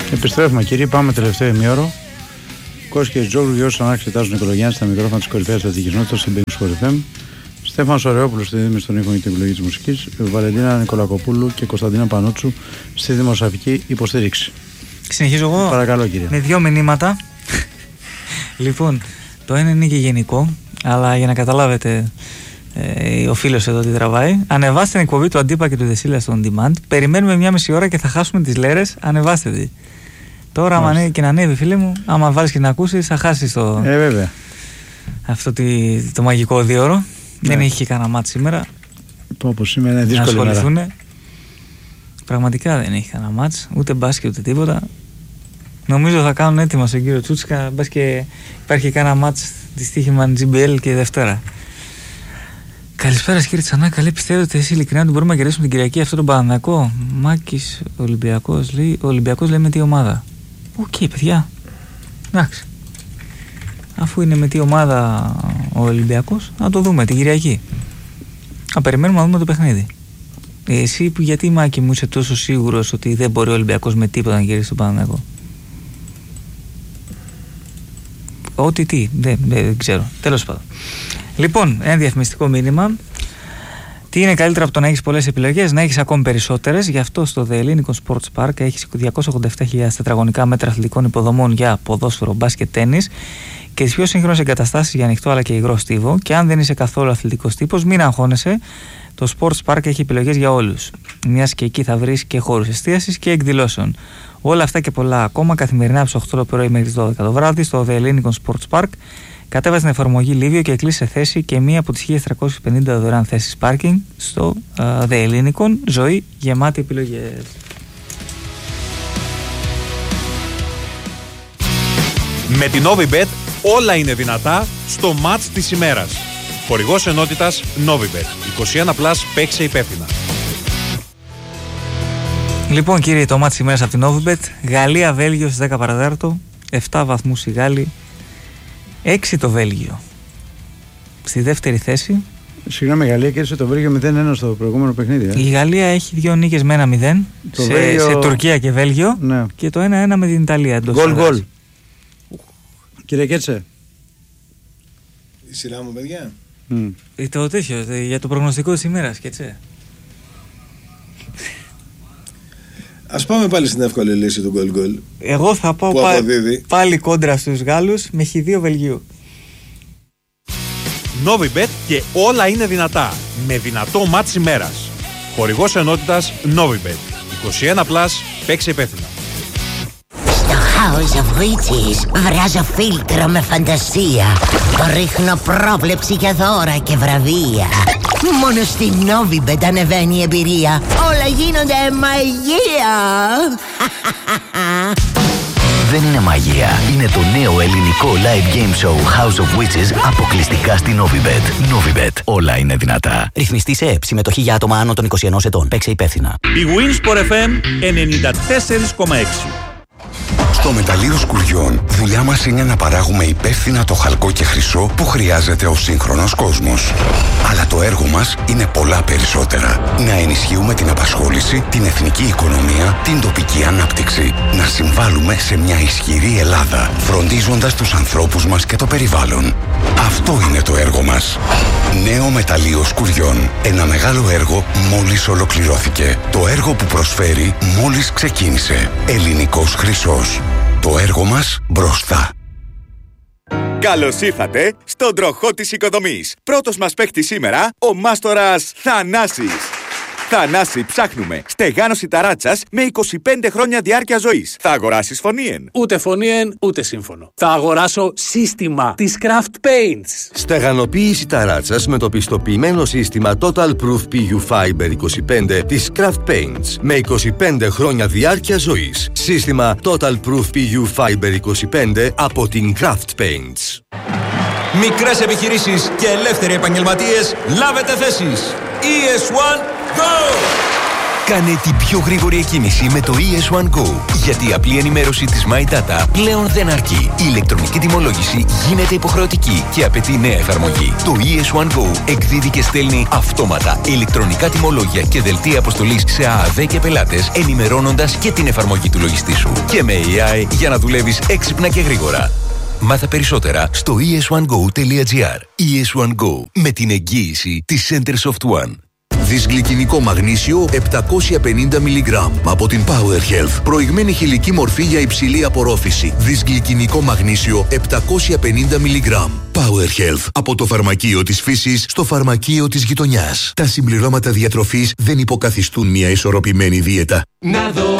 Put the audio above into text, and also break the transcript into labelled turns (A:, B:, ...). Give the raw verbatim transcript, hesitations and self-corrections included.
A: Επιστρέφουμε, κύριοι. Πάμε τελευταίο ημίωρο. Κώστας και Τζόγλου, Γιώργος Ανά εξετάζουν Νικολογιάννη στα μικρόφωνα της κορυφαίας αθλητικής στην Big Sport εφ εμ. Στέφανος Ωραιόπουλος στη δίδυμη στον ήχο και την επιλογή της μουσικής. Βαλεντίνα Νικολακοπούλου και Κωνσταντίνα Πανούτσου στη δημοσιογραφική υποστήριξη.
B: Συνεχίζω εγώ.
A: Παρακαλώ, κύριε.
B: Με δύο μηνύματα. Λοιπόν, το ένα είναι και γενικό, αλλά για να καταλάβετε ε, ο φίλος εδώ τι τραβάει. Ανεβάστε την εκπομπή του Αντίπα και του Δεσίλα στο On Demand. Περιμένουμε μια μισή ώρα και θα χάσουμε τις λέρες. Ανεβάστε τη. Τώρα, άμα ανέβει και να ανέβει, φίλε μου, άμα βάλεις και να ακούσεις, θα χάσεις το.
A: Ε, βέβαια.
B: Αυτό τη, το μαγικό δύο ώρο. Ναι. Δεν είχε κανένα μάτι σήμερα.
A: Το όπως σήμερα είναι δύσκολο. Να ασχοληθούν.
B: Πραγματικά δεν έχει κανένα μάτς, ούτε μπάσκετ ούτε τίποτα. Νομίζω θα κάνουν έτοιμα στον κύριο Τσούτσικα. Μπας και υπάρχει κανένα μάτς τη Τύχημαν τζι μπι ελ και Δευτέρα. Καλησπέρα κύριε Τσανάκα. Λέει, πιστεύετε εσείς ειλικρινά ότι μπορούμε να κερδίσουμε την Κυριακή αυτό τον Παναθηναϊκό? Μάκης Ολυμπιακός λέει. Ο Ολυμπιακός λέει με τι ομάδα? Οκ, okay, παιδιά. Εντάξει. Αφού είναι με τι ομάδα ο Ολυμπιακός, να το δούμε την Κυριακή. Να περιμένουμε να δούμε το παιχνίδι. Εσύ που γιατί, Μάκη μου, είσαι τόσο σίγουρος ότι δεν μπορεί ο Ολυμπιακός με τίποτα να γυρίσει τον Παναθηναϊκό? Ό,τι τι, δεν, δεν ξέρω. Τέλος πάντων. Λοιπόν, ένα διαφημιστικό μήνυμα. Τι είναι καλύτερα από το να έχεις πολλές επιλογές? Να έχεις ακόμη περισσότερες. Γι' αυτό στο The Hellenic Sports Park έχεις διακόσια ογδόντα επτά χιλιάδες τετραγωνικά μέτρα αθλητικών υποδομών για ποδόσφαιρο, μπάσκετ, τένις και τις πιο σύγχρονες εγκαταστάσεις για ανοιχτό αλλά και υγρό στίβο. Και αν δεν είσαι καθόλου αθλητικός τύπος, μην αγχώνεσαι. Το Sports Park έχει επιλογές για όλους. Μιας και εκεί θα βρεις και χώρους εστίασης και εκδηλώσεων. Όλα αυτά και πολλά ακόμα καθημερινά από τις οκτώ το πρωί μέχρι τις δώδεκα το βράδυ στο The Hellenic Sports Park. Κατέβασε την εφαρμογή Λίβιο και κλείσε θέση και μία από τις χίλια τριακόσιες πενήντα δωρεάν θέσεις πάρκινγκ στο uh, The Hellenic. Ζωή γεμάτη επιλογές.
C: Με την Novibet όλα είναι δυνατά στο μάτς της ημέρας. Χορηγός ενότητας Novibet. είκοσι ένα συν, παίξε υπεύθυνα.
B: Λοιπόν, κύριε, το μάτς της ημέρας από την Novibet. Γαλλία-Βέλγιο στις δέκα παρά τέταρτο. επτά βαθμούς οι Γάλλοι, έξι το Βέλγιο. Στη δεύτερη θέση.
A: Συγγνώμη, η Γαλλία κέρδισε το Βέλγιο μηδέν ένα στο προηγούμενο παιχνίδι. Ε.
B: Η Γαλλία έχει δύο νίκες με ένα μηδέν σε, Βέλγιο... σε Τουρκία και Βέλγιο.
A: Ναι.
B: Και το ένα ένα με την Ιταλία.
A: Γκολ γκολ. Κύριε Κέτσε.
D: Η σειρά μου, παιδιά.
B: Mm. Το τέτοιο, για το προγνωστικό της ημέρας, Κέτσε.
D: Ας πάμε πάλι στην εύκολη λύση του γκολ γκολ.
B: Εγώ θα πάω πά... πάλι κόντρα στους Γάλλους με χ δύο Βελγίου.
C: Novibet και όλα είναι δυνατά. Με δυνατό μάτς ημέρας. Χορηγός ενότητας Novibet. είκοσι ένα συν, παίξε υπεύθυνα.
E: Στο House of Witches βράζω φίλτρο με φαντασία. Ρίχνω πρόβλεψη για δώρα και βραβεία. Μόνο στην Novibet ανεβαίνει η εμπειρία. Όλα γίνονται μαγεία.
F: Δεν είναι μαγεία. Είναι το νέο ελληνικό live game show House of Witches αποκλειστικά στη Novibet. Novibet. Όλα είναι δυνατά.
G: Ρυθμιστή σε ΕΕΠ. Συμμετοχή για άτομα άνω των είκοσι ενός ετών. Παίξε υπεύθυνα.
C: Η Winsport εφ εμ ενενήντα τέσσερα κόμμα έξι.
H: Στο μεταλλείο Σκουριών, δουλειά μας είναι να παράγουμε υπεύθυνα το χαλκό και χρυσό που χρειάζεται ο σύγχρονος κόσμος. Αλλά το έργο μας είναι πολλά περισσότερα. Να ενισχύουμε την απασχόληση, την εθνική οικονομία, την τοπική ανάπτυξη. Να συμβάλλουμε σε μια ισχυρή Ελλάδα, φροντίζοντας τους ανθρώπους μας και το περιβάλλον. Αυτό είναι το έργο μας. Νέο μεταλλείο Σκουριών. Ένα μεγάλο έργο μόλις ολοκληρώθηκε. Το έργο που προσφέρει μόλις ξεκίνησε. Ελληνικός χρυσός. Το έργο μας μπροστά.
I: Καλώς ήρθατε στον τροχό της οικοδομής. Πρώτος μας παίκτης σήμερα, ο μάστορας Θανάσης. Θανάση, ψάχνουμε στεγάνωση ταράτσας με είκοσι πέντε χρόνια διάρκεια ζωής. Θα αγοράσεις φωνήεν?
J: Ούτε φωνήεν, ούτε σύμφωνο. Θα αγοράσω σύστημα της Craft Paints.
K: Στεγανοποίηση ταράτσας με το πιστοποιημένο σύστημα Total Proof πι γιου Fiber είκοσι πέντε της Craft Paints με είκοσι πέντε χρόνια διάρκεια ζωής. Σύστημα Total Proof πι γιου Fiber είκοσι πέντε από την Craft Paints.
L: Μικρές επιχειρήσεις και ελεύθεροι επαγγελματίες, λάβετε θέσεις. ι ες ένα Go!
M: Κάνε την πιο γρήγορη εκκίνηση με το ι ες One Go. Γιατί η απλή ενημέρωση της My Data πλέον δεν αρκεί. Η ηλεκτρονική τιμολόγηση γίνεται υποχρεωτική και απαιτεί νέα εφαρμογή. Το ι ες One Go εκδίδει και στέλνει αυτόματα ηλεκτρονικά τιμολόγια και δελτία αποστολής σε ΑΑΔ και πελάτες, ενημερώνοντας και την εφαρμογή του λογιστή σου. Και με έι άι για να δουλεύεις έξυπνα και γρήγορα. Μάθε περισσότερα στο ι ες one go τελεία τζι άρ. ι ες One Go, με την εγγύηση της Centersoft One.
N: Δυσγλυκινικό μαγνήσιο επτακόσια πενήντα μιλιγκράμμ από την Power Health. Προηγμένη χηλική μορφή για υψηλή απορρόφηση. Δυσγλυκινικό μαγνήσιο επτακόσια πενήντα μιλιγκράμμ. Power Health. Από το φαρμακείο της φύσης στο φαρμακείο της γειτονιάς. Τα συμπληρώματα διατροφής δεν υποκαθιστούν μια ισορροπημένη δίαιτα. Να δω.